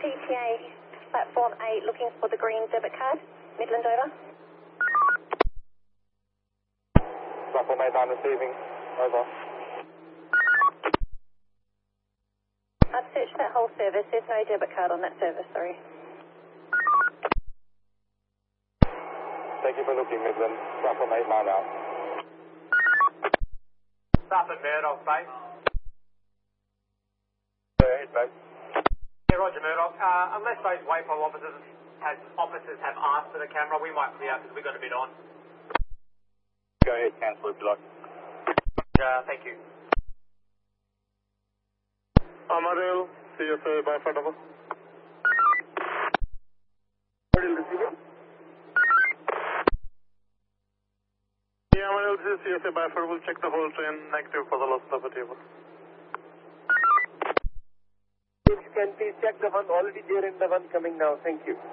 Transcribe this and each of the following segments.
PTA platform 8 looking for the green debit card. Midland over. Platform 8 9 receiving. Over. I've searched that whole service. There's no debit card on that service, sorry. Thank you for looking, Midland. Platform 8 9 out. Stop at Murdoch, base. Hit base. Yeah, Roger Murdoch. Unless those WAPO officers have asked for the camera, we might clear because we've got a bit on. Go ahead, cancel if you like. Thank you. Amaril, CSA by Fataba. Amaril receiving. Yeah, Amaril, this is CSA by Fataba. We'll check the whole train negative for the loss of the table. If you can please check the one already there and the one coming now. Thank you.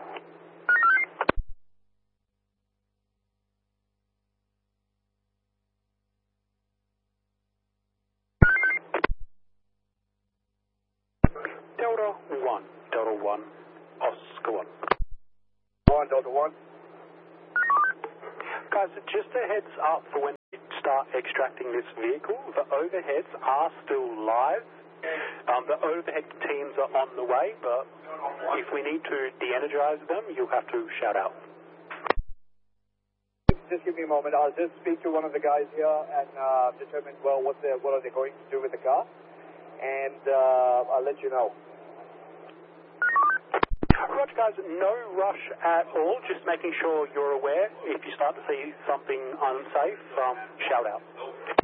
Delta 1, Oscar 1. 1, Delta 1. Guys, just a heads up for when you start extracting this vehicle, the overheads are still live. The overhead teams are on the way, but if we need to de-energize them, you'll have to shout out. Just give me a moment. I'll just speak to one of the guys here and determine, well, what are they going to do with the car. And I'll let you know. Roger, guys, no rush at all, just making sure you're aware. If you start to see something unsafe, shout out.